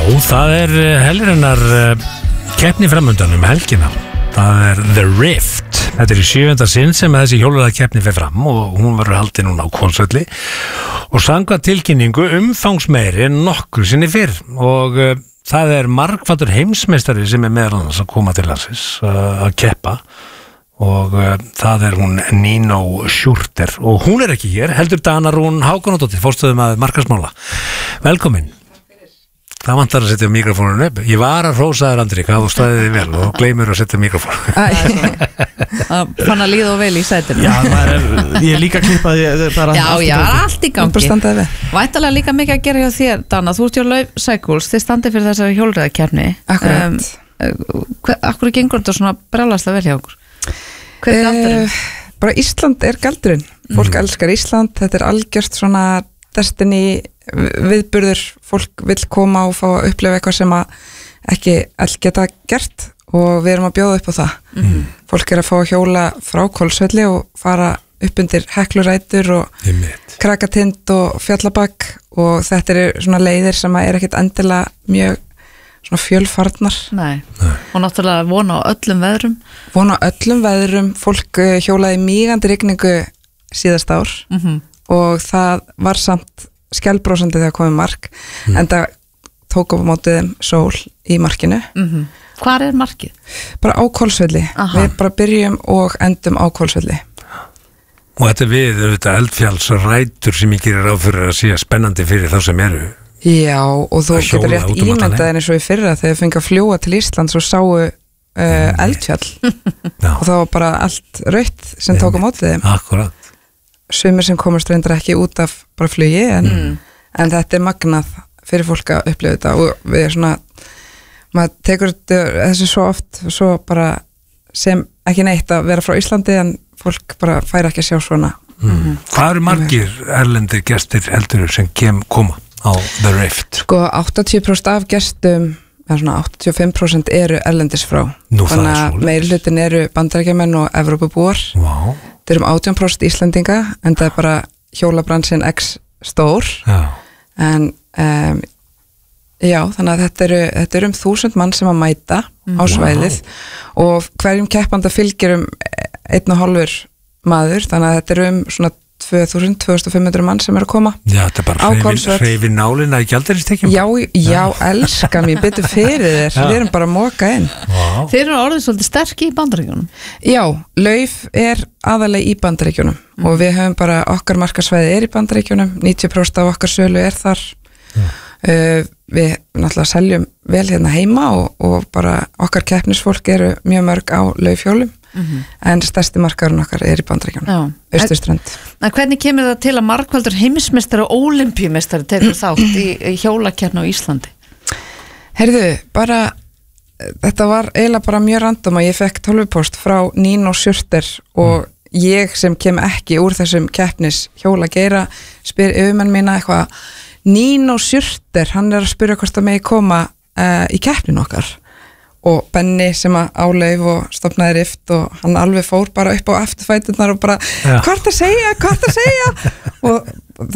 það helgarinnar keppni framundan helgina. Það The Rift. Þetta í 7. sinn sem þessi hjólreiða keppni fer fram og hún verður haldin núna á Hvolsvelli og samkvæmt tilkynningu umfangsmeiri en nokkru sinni fyrr og það margfaldur heimsmeistari sem meðal annars að koma til landsins að keppa og það hún Nino Schurter og hún ekki hér, heldur Dana Rún Hákonadóttir, forstöðumaður markaðsmála. Velkomin. Það vantar að setja mikrofónun upp. Ég var að hrósa þér, Andri, hvað þú staðið þig vel og gleymur að setja mikrofónun. Það fann að líða og vel í sætinu. Já, ég líka klippaði bara. Já, allt í gangi. Væntalega líka mikið að gera hjá þér, Dana. Þú ert hjá Lauf Cycles, þið standið fyrir þessari hjólreiðakeppni. Akkurat. Akkur gengur þetta svona brjálæslega vel hjá okkur? Hver galdurinn? Bara Ísland galdurinn. Fólk elskar Ísland. Þetta algjört svona destiny viðburður, fólk vill koma og fá að upplifa eitthvað sem að ekki all geta gert og við erum að bjóða upp á það. Fólk að fá að hjóla frá Hvolsvelli og fara upp undir Heklurætur og Krakatind og Fjallabak og þetta svona leiðir sem að ekkert endilega mjög svona fjölfarnar. Nei. Og náttúrulega vona á öllum veðrum. Vona á öllum veðrum, fólk hjólaði mígandi rigningu síðast ár og það var samt skjálbrósandi þegar komið mark en það tók upp á mótið þeim sól í markinu. Hvar markið? Bara á Hvolsvelli. Við bara byrjum og endum á Hvolsvelli. Og þetta við eldfjallsrætur sem ég gerir ráð fyrir að sé spennandi fyrir þá sem eru. Já, og þú getur rétt ímyndað eins og í fyrra þegar við fengið að fljúga til Íslands og sáu eldfjall og það var bara allt rautt sem tók á mótið þeim. Akkurat. Sumir sem komast reyndar ekki út af bara flugi en þetta magnað fyrir fólk að upplifa þetta og við svona maður tekur þessu svo oft svo bara sem ekki neitt að vera frá Íslandi en fólk bara fær ekki að sjá svona. Hvað eru margir erlendir gestir heldur sem koma á The Rift? Sko 80% af gestum eða svona 85% eru erlendis frá. Þannig að meirihlutin eru Bandaríkjamenn og Evrópubúar. Vá. Þetta 18% Íslendinga en það bara hjólabransin X stór. Já. En já, þannig að þetta eru 1000 mann sem að mæta á svæðið og hverjum keppanda fylgir 1,5 maður, þannig að þetta eru svona 2500 mann sem eru að koma. Já, þetta bara hreyfi nálina í gjaldeyristekjum. Já, elska mér, betur fyrir þér. Við erum bara að moka inn. Þeir eru orðið svolítið sterk í Bandaríkjunum. Já, Lauf aðalega í Bandaríkjunum og við höfum bara okkar markaðsvæði í Bandaríkjunum, 90% af okkar sölu þar. Við náttúrulega seljum vel hérna heima og bara okkar keppnisfólk eru mjög mörg á Laufhjólum. En stærsti markaðurinn okkar í Bandaríkjunum, Austurströnd. En hvernig kemur það til að margfaldur heimsmeistari og ólympíumeistari tekur þátt í hjólakeppni á Íslandi? Heyrðu, bara þetta var eiginlega bara mjög random að ég fekk tölvupóst frá Nino Schurter og ég sem kem ekki úr þessum keppnis hjólageira spyr yfirmenn mína eitthvað Nino Schurter, hann að spyrja hvort það megi koma í keppnin okkar og Benni sem að álauf og stofnaði Rift og hann alveg fór bara upp á afturfæturnar og bara hvað að segja og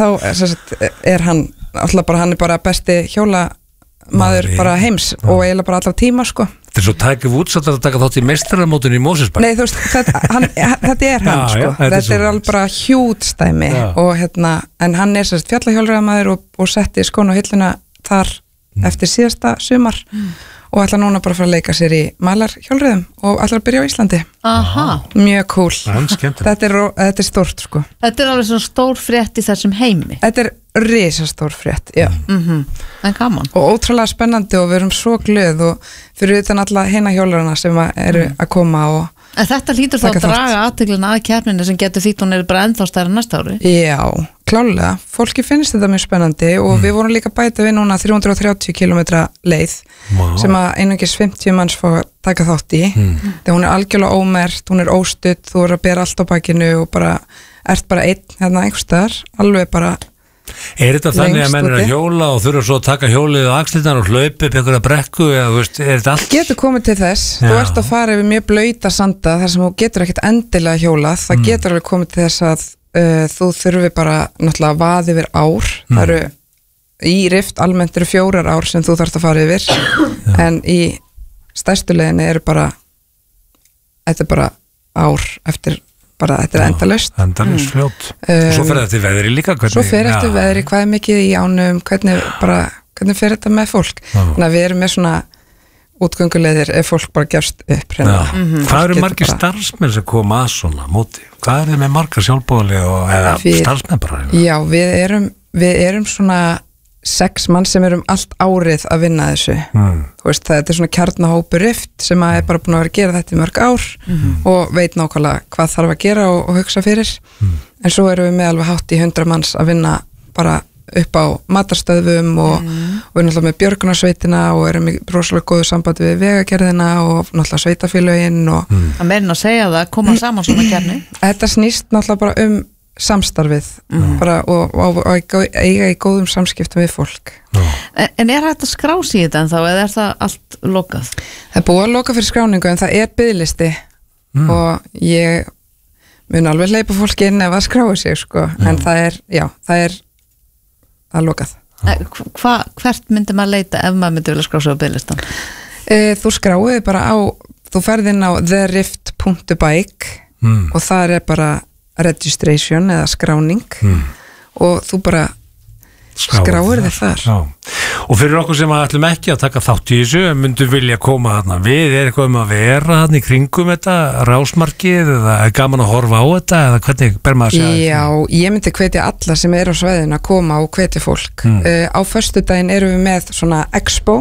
þá hann alltaf bara, hann bara besti hjólamaður bara heims og eiginlega bara allar tíma sko. Þetta svo Tiger Woods að taka þátt í meistaramótinu í Mosesbæ. Nei, þú veist, þetta hann sko. Þetta alveg bara hjútstæmi og en hann fjallahjólreiðamaður og setti skóna á hilluna þar eftir síðasta sumar og ætla núna bara að fara að leika sér í malarhjólreiðum og ætla að byrja á Íslandi. Mjög cool. Þetta er stórt sko. Þetta er alveg svona stór frétt í þessum heimi. Þetta risastór frétt, já. En gaman. Og ótrúlega spennandi og við erum svo glöð og fyrir utan alla hina hjólarana sem eru að koma og en þetta hlýtur þá að draga athygline að keppninu sem getur þýtt hún bara ennþá stærra næsta ári. Já, klálega. Fólki finnst þetta mjög spennandi og við vorum líka bæta við núna 330 km leið sem að einungis 50 manns fá að taka þátt í. Þegar hún algjörlega ómert, hún óstudd, þú að bera allt á bakinu og bara ert bara einn einhvers staðar, alveg bara þetta þannig að menn að hjóla og þurfa svo að taka hjólið og axlirnar og hlaupa upp einhverja brekku eða þetta allt? Getur komið til þess, þú ert að fara yfir mjög blauta sanda þar sem þú getur ekkert endilega hjólað, það getur alveg komið til þess að þú þurfi bara náttúrulega að vaða yfir ár, það eru í Rift almennt eru 4 ár sem þú þarft að fara yfir en í stærstu leiðinni eru bara þetta er bara ár eftir bara þetta er endalaust fljót og svo fer þetta veðri líka svo fer þetta veðri, hvað er mikið í ánum hvernig fer þetta með fólk þannig að við erum með svona útgönguleiðir ef fólk bara gefst upp Hvað eru margir starfsmenn sem koma að svona móti? Hvað eru þið með margar sjálfboðaliða eða starfsmenn bara? Já, við erum svona 6 mann sem erum allt árið að vinna þessu þú veist, þetta er svona kjarnahópur Rift sem er bara búin að vera að gera þetta í mörg ár og veit nákvæmlega hvað þarf að gera og hugsa fyrir en svo erum við með alveg hátt í 100 manns að vinna bara upp á matarstöðvum og við erum náttúrulega með björgunarsveitina og erum í rosalega góðu sambandi við vegagerðina og náttúrulega sveitafélögin og að meirinn að segja það, koma saman svona kjarni Þetta snýst náttúrulega bara samstarfið bara, og eiga í góðum samskiptum við fólk En er þetta skrási í þetta en þá eða er það allt lokað? Það er búið að loka fyrir skráningu en það er biðlisti og ég mun alveg hleypa fólki inn ef að skrái sig sko. En það er að lokað Hvert myndi maður leita ef maður myndi vilja skrá sig á biðlistan? Þú skráið bara á þú ferð inn á therift.bike og það er bara registration eða skráning og þú bara skráir þig þar Og fyrir okkur sem ætlum ekki að taka þátt í þessu myndum vilja koma þarna við eitthvað að vera þarna í kringum þetta rásmarkið eða er gaman að horfa á þetta eða hvernig ber maður að segja Já, ég myndi hvetja alla sem eru á svæðinu að koma og hvetja fólk á föstudaginn erum við með svona expo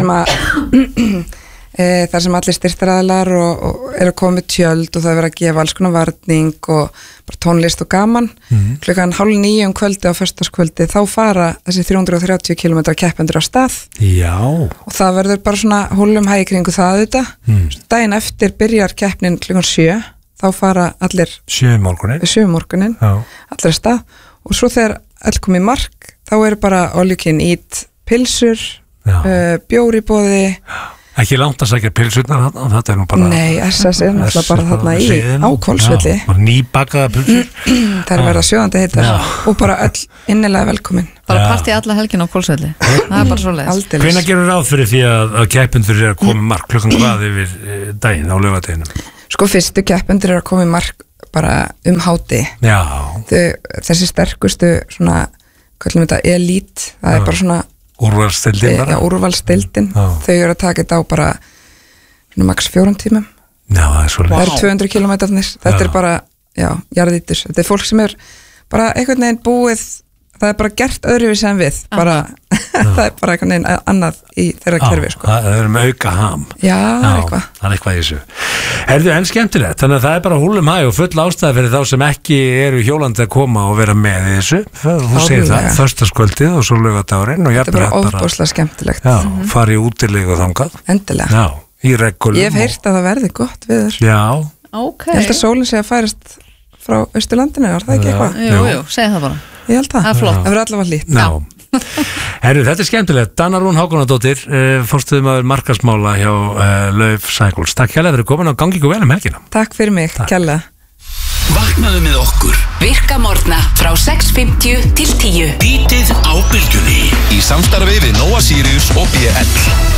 þar sem allir styrktaraðilar og eru að koma með tjöld og það er verið að gefa alls konar varning og bara tónlist og gaman klukkan 8:30 kvöldi á föstudagskvöldi þá fara þessi 330 km keppendur á stað og það verður bara svona hólum hæg kringu það þetta daginn eftir byrjar keppnin klukkan 7 þá fara allir 7 morgunin allir að stað og svo þegar allir komið í mark þá eru bara all you can eat pilsur bjór í boði Ekki langt að sækja pilsurnar þetta er nú bara Nei, SS er náttúrulega bara þarna á Hvolsvelli nýbakaða pilsur Það er verið að sjóðandi heitar og bara öll innilega velkomin Bara partí alla helgin á Hvolsvelli Það er bara svoleiðis Hvenær gerur ráð fyrir því að keppendur eru að koma í mark klukkan hvað yfir daginn á laugardeginum? Sko fyrstu keppendur eru að koma í mark bara háti Þessi sterkustu svona, hvað þetta elít það er bara svona úrvalsdeildin þau eru að taka þetta á bara max 4 tímum það er 200 kilometrarnir þetta er bara, jarðítur þetta er fólk sem er bara einhvern veginn búið það er bara gert öðruvísi en við bara, það er bara einhvern veginn annað í þeirra kerfi sko. Það er með auka ham það er eitthvað í þessu en skemmtilegt, þannig að það er bara húlum hæg og full ástæði fyrir þá sem ekki eru hjólandi að koma og vera með í þessu þú segir það, föstudagskvöldið og svo laugardagurinn þetta er bara ofboðslega skemmtilegt fara í útilegu og þangað endilega í reglum ég hef heyrt að það verði gott viður ég held að sólinn sé að færast frá Austurlandinu, var það ekki eitthvað? Jú, segi það bara ég held það verður allavega lít Herru, þetta er skemmtilegt. Danna Rún Hákonardóttir, fórstuðumaður markaðsmála hjá Lauf Cycles. Takk kærlega fyrir komin og gangi ykkur vel helgina. Takk fyrir mig, kærlega. Vaknaðu með okkur. Virka morgna frá 6:50 til 10. Bítið á bylgjunni í samstarfi við Nóa Sirius og BL.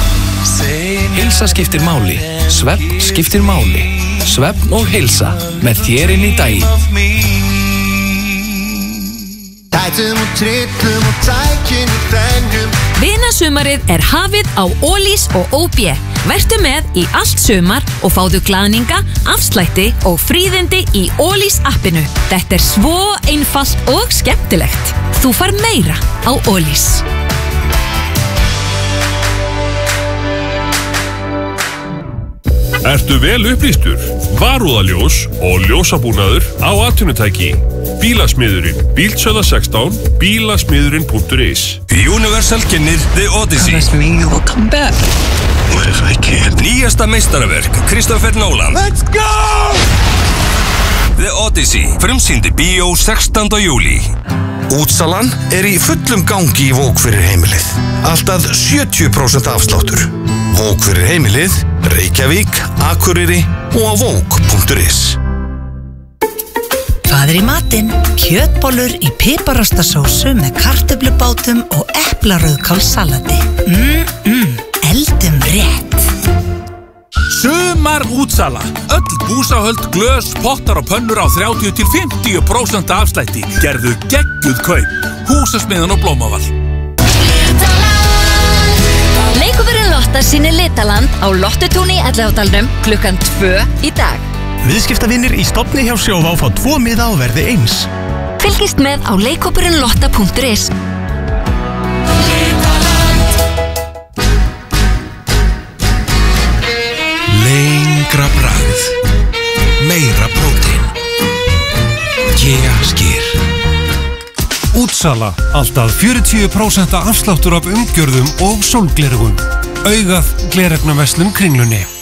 Heilsa skiptir máli. Svefn skiptir máli. Svefn og heilsa með þér inn í daginn. Vinasumarið er hafið á Ólís og OB. Vertu með í allt sumar og fáðu glaðninga, afslætti og fríðindi í Ólís appinu. Þetta er svo einfalt og skemmtilegt. Þú far meira á Ólís. Ertu vel upplýstur? Varúðaljós og ljósabúnaður á atvinnutæki. Bílasmiðurinn, Bílsöða 16, bílasmiðurinn.is. Universal kynnir The Odyssey. Promise me you will come back. What if I can't? Nýjasta meistaraverk, Christopher Nolan. Let's go! The Odyssey, frumsýndi bíó 16. júlí. Útsalan er í fullum gangi í Vók fyrir heimilið. Alltaf 70% afsláttur. Vók fyrir heimilið, Reykjavík, Akureyri og á vók.is. Hvað í matinn? Kjötbollur í piparostasósu með kartöflubátum og eplarauðkálssalati. Eldum rétt. Sumar útsala. Öll búsahöld, glös, pottar og pönnur á 30-50% afslætti. Gerðu geggjuð kaup. Húsasmiðan og Blómavall. Leikopurinn Lotta sýnir Litaland á Lottutúni í Elliðaárdalnum klukkan 2 í dag. Viðskiptavinir í stofni hjá Sjóvá fá 2 miða á verði 1. Fylgist með á leikopurinnlotta.is. Lengra bragð, meira prótein. Kia Skýr. Útsala, alltaf 40% afsláttur af umgjörðum og sólglerugum. Augað Gleraugnarverslun Kringlunni.